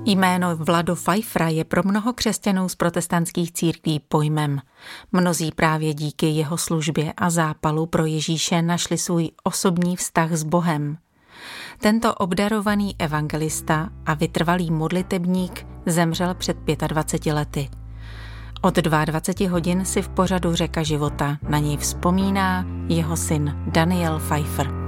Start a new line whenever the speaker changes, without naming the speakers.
Jméno Vlado Pfeiffera je pro mnoho křesťanů z protestantských církví pojmem. Mnozí právě díky jeho službě a zápalu pro Ježíše našli svůj osobní vztah s Bohem. Tento obdarovaný evangelista a vytrvalý modlitebník zemřel před 25 lety. Od 22 hodin si v pořadu Řeka života na něj vzpomíná jeho syn Daniel Pfeiffer.